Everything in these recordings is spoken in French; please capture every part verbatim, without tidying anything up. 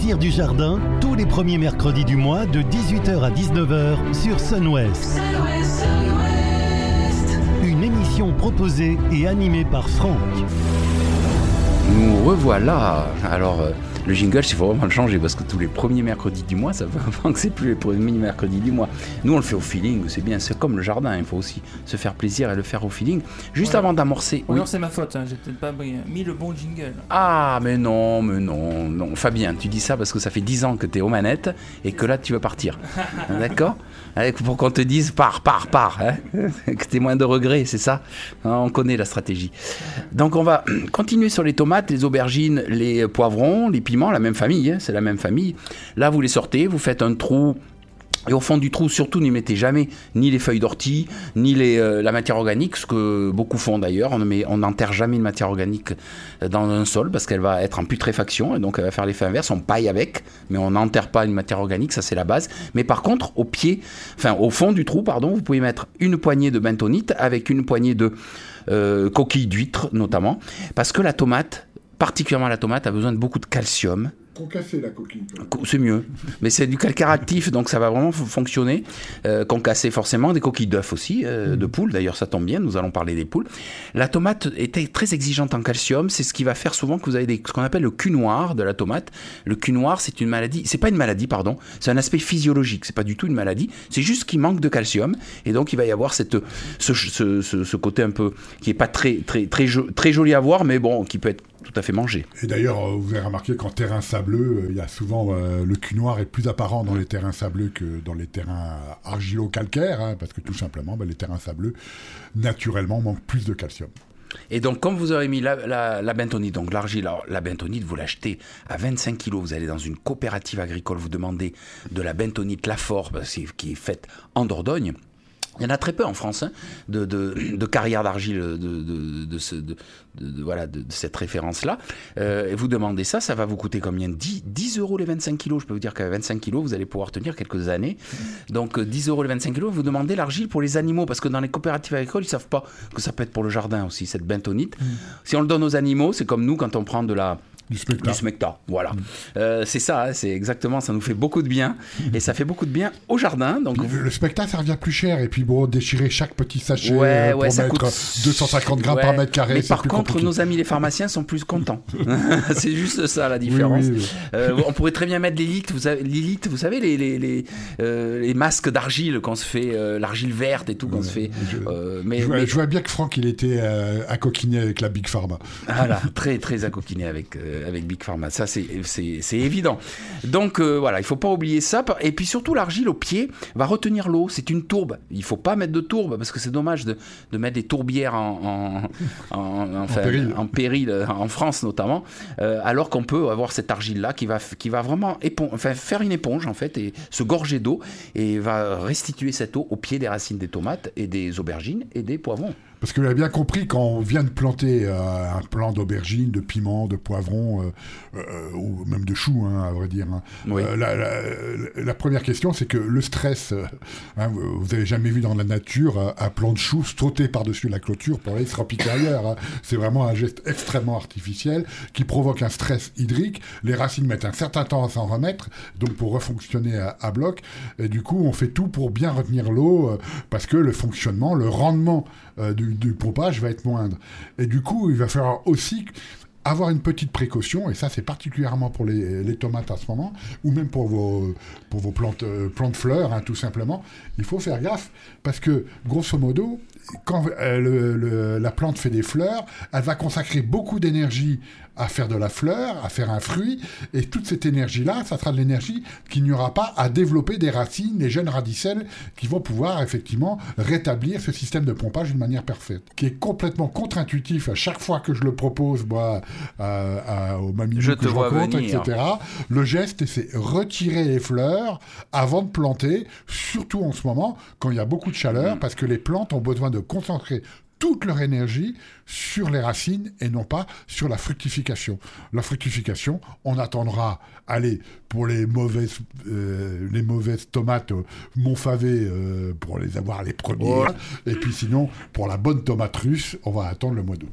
plaisir du jardin, tous les premiers mercredis du mois de dix-huit heures à dix-neuf heures sur Sun-Ouest. Une émission proposée et animée par Franck. Nous revoilà. Alors, euh, le jingle, il faut vraiment le changer parce que tous les premiers mercredis du mois, ça fait avant que c'est plus les premiers mercredis du mois. Nous, on le fait au feeling, c'est bien, c'est comme le jardin, il faut aussi se faire plaisir et le faire au feeling. Juste ouais. avant d'amorcer. Oui, non, c'est ma faute, hein, j'ai peut-être pas mis le bon jingle. Ah, mais non, mais non, non. Fabien, tu dis ça parce que ça fait dix ans que tu es aux manettes et que là, tu veux partir. D'accord ? Pour qu'on te dise pars, pars, pars, hein, que tu aies moins de regrets, c'est ça ? On connaît la stratégie. Donc, on va continuer sur les tomates, les aubergines, les poivrons, les piments, la même famille, hein, c'est la même famille. Là, vous les sortez, vous faites un trou. Et au fond du trou, surtout, n'y mettez jamais ni les feuilles d'ortie, ni les, euh, la matière organique, ce que beaucoup font d'ailleurs. On ne on n'enterre jamais une matière organique dans un sol parce qu'elle va être en putréfaction et donc elle va faire l'effet inverse. On paille avec, mais on n'enterre pas une matière organique, ça c'est la base. Mais par contre, au pied, enfin au fond du trou, pardon, vous pouvez mettre une poignée de bentonite avec une poignée de euh, coquilles d'huîtres notamment, parce que la tomate, particulièrement la tomate, a besoin de beaucoup de calcium. Concasser la coquille. C'est mieux, mais c'est du calcaire actif, donc ça va vraiment f- fonctionner. Euh, concasser forcément, des coquilles d'œufs aussi, euh, mmh. de poules, d'ailleurs ça tombe bien, nous allons parler des poules. La tomate est très exigeante en calcium, c'est ce qui va faire souvent que vous avez des, ce qu'on appelle le cul noir de la tomate. Le cul noir, c'est une maladie, c'est pas une maladie, pardon, c'est un aspect physiologique, c'est pas du tout une maladie, c'est juste qu'il manque de calcium, et donc il va y avoir cette, ce, ce, ce, ce côté un peu, qui est pas très, très, très, très, très joli à voir, mais bon, qui peut être tout à fait mangé. Et d'ailleurs, vous avez remarqué qu'en terrain sableux, il y a souvent euh, le cul noir est plus apparent dans les terrains sableux que dans les terrains argilo-calcaires, hein, parce que tout simplement, ben, les terrains sableux, naturellement, manquent plus de calcium. Et donc, comme vous aurez mis la, la, la bentonite, donc l'argile, alors, la bentonite, vous l'achetez à vingt-cinq kilos, vous allez dans une coopérative agricole, vous demandez de la bentonite Lafort, qui est faite en Dordogne. Il y en a très peu en France, hein, de, de, de carrières d'argile de, de, de, ce, de, de, de, voilà, de, de cette référence-là. Euh, et vous demandez ça, ça va vous coûter combien ? dix, dix euros les vingt-cinq kilos. Je peux vous dire qu'à vingt-cinq kilos, vous allez pouvoir tenir quelques années. Donc dix euros les vingt-cinq kilos, vous demandez l'argile pour les animaux, parce que dans les coopératives agricoles, ils ne savent pas que ça peut être pour le jardin aussi, cette bentonite. Mmh. Si on le donne aux animaux, c'est comme nous quand on prend de la... Du smecta. Du smecta, voilà. Mmh. Euh, c'est ça, hein, c'est exactement, ça nous fait beaucoup de bien. Et ça fait beaucoup de bien au jardin. Donc... Le, le smecta, ça revient plus cher. Et puis bon, déchirer chaque petit sachet ouais, pour ouais, mettre coûte... deux cent cinquante grammes ouais. par mètre carré. Mais c'est par plus contre, compliqué. nos amis les pharmaciens sont plus contents. C'est juste ça la différence. Oui, oui, oui. Euh, on pourrait très bien mettre l'élite, vous savez, l'élite, vous savez les, les, les, euh, les masques d'argile qu'on se fait, euh, l'argile verte et tout qu'on ouais, se fait. Je, euh, mais, je, vois, mais... je vois bien que Franck, il était euh, à coquiner avec la Big Pharma. Voilà, très, très à coquiner avec, euh, avec Big Pharma. Ça, c'est, c'est, c'est évident. Donc, euh, voilà, il ne faut pas oublier ça. Et puis surtout, l'argile au pied va retenir l'eau. C'est une tourbe. Il ne faut pas mettre de tourbe parce que c'est dommage de, de mettre des tourbières en, en, en, enfin, en, péril. en péril, en France notamment, euh, alors qu'on peut avoir cette argile-là qui va, qui va vraiment épon- enfin, faire une éponge, en fait, et se gorger d'eau et va restituer cette eau au pied des racines des tomates et des aubergines et des poivrons. Parce que vous avez bien compris, quand on vient de planter euh, un plant d'aubergine, de piment, de poivron, euh, euh, ou même de choux, hein, à vrai dire. Hein. Oui. Euh, la, la, la première question, c'est que le stress, euh, hein, vous n'avez jamais vu dans la nature euh, un plant de choux sauter par-dessus la clôture pour aller se repiquer ailleurs. Hein. C'est vraiment un geste extrêmement artificiel qui provoque un stress hydrique. Les racines mettent un certain temps à s'en remettre, donc pour refonctionner à, à bloc. Et du coup, on fait tout pour bien retenir l'eau, euh, parce que le fonctionnement, le rendement euh, du du pompage va être moindre. Et du coup, il va falloir aussi avoir une petite précaution, et ça c'est particulièrement pour les, les tomates en ce moment, ou même pour vos, pour vos plantes, euh, plantes fleurs, hein, tout simplement. Il faut faire gaffe, parce que, grosso modo, quand euh, le, le, la plante fait des fleurs, elle va consacrer beaucoup d'énergie à faire de la fleur, à faire un fruit, et toute cette énergie-là, ça sera de l'énergie qu'il n'y aura pas à développer des racines, des jeunes radicelles qui vont pouvoir effectivement rétablir ce système de pompage d'une manière parfaite, qui est complètement contre-intuitif à chaque fois que je le propose, moi, à, à, aux mamies que je rencontre, venir. et cetera. Le geste, c'est retirer les fleurs avant de planter, surtout en ce moment, quand il y a beaucoup de chaleur, mmh. parce que les plantes ont besoin de concentrer toute leur énergie sur les racines et non pas sur la fructification. La fructification, on attendra, allez, pour les mauvaises, euh, les mauvaises tomates euh, Montfavet, euh, pour les avoir les premières, oh. et puis sinon, pour la bonne tomate russe, on va attendre le mois d'août.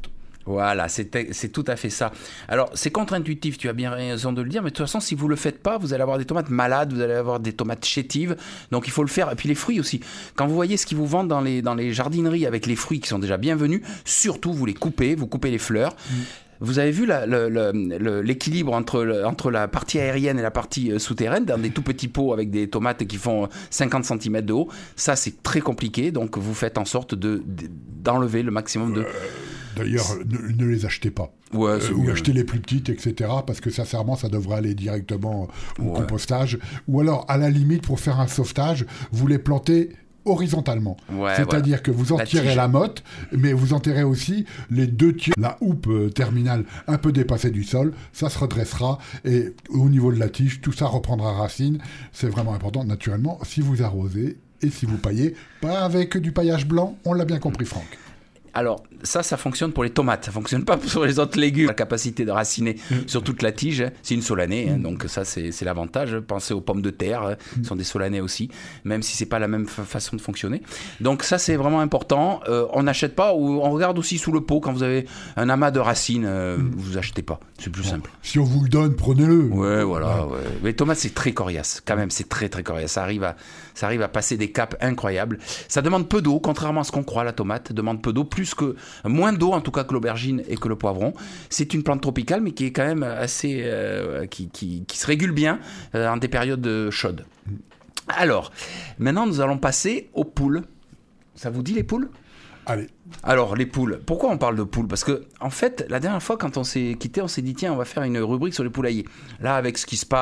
Voilà, c'est, c'est tout à fait ça. Alors, c'est contre-intuitif, tu as bien raison de le dire, mais de toute façon, si vous ne le faites pas, vous allez avoir des tomates malades, vous allez avoir des tomates chétives, donc il faut le faire. Et puis les fruits aussi. Quand vous voyez ce qu'ils vous vendent dans les, dans les jardineries avec les fruits qui sont déjà bien venus, surtout vous les coupez, vous coupez les fleurs. Mmh. Vous avez vu la, le, le, le, l'équilibre entre, le, entre la partie aérienne et la partie souterraine dans des tout petits pots avec des tomates qui font cinquante centimètres de haut. Ça, c'est très compliqué, donc vous faites en sorte de, de, d'enlever le maximum de... Euh, d'ailleurs, ne, ne les achetez pas. Ouais, euh, ou achetez les plus petites, et cetera. Parce que sincèrement, ça devrait aller directement au ouais. compostage. Ou alors, à la limite, pour faire un sauvetage, vous les plantez... horizontalement, ouais, c'est-à-dire voilà. que vous enterrez la, la motte, mais vous enterrez aussi les deux tiers, la houppe euh, terminale un peu dépassée du sol, ça se redressera et au niveau de la tige, tout ça reprendra racine. C'est vraiment important, naturellement, si vous arrosez et si vous paillez, pas avec du paillage blanc, on l'a bien compris, Franck. Alors, ça, ça fonctionne pour les tomates. Ça ne fonctionne pas sur les autres légumes. La capacité de raciner mmh. sur toute la tige, c'est une solanée. Hein, mmh. Donc, ça, c'est, c'est l'avantage. Pensez aux pommes de terre. Mmh. Ce sont des solanées aussi, même si ce n'est pas la même fa- façon de fonctionner. Donc, ça, c'est vraiment important. Euh, on n'achète pas ou on regarde aussi sous le pot. Quand vous avez un amas de racines, euh, mmh. vous achetez pas. C'est plus bon, simple. Si on vous le donne, prenez-le. Ouais, voilà. Ouais. Ouais. Les tomates, c'est très coriace. Quand même, c'est très, très coriace. Ça arrive à, ça arrive à passer des caps incroyables. Ça demande peu d'eau, contrairement à ce qu'on croit. La tomate demande peu d'eau, plus que moins d'eau en tout cas que l'aubergine et que le poivron. C'est une plante tropicale mais qui est quand même assez euh, qui, qui, qui se régule bien euh, en des périodes chaudes. Alors maintenant nous allons passer aux poules. Ça vous dit les poules ? Allez. Alors les poules, pourquoi on parle de poules ? Parce que en fait la dernière fois quand on s'est quitté on s'est dit tiens on va faire une rubrique sur les poulaillers. Là avec ce qui se passe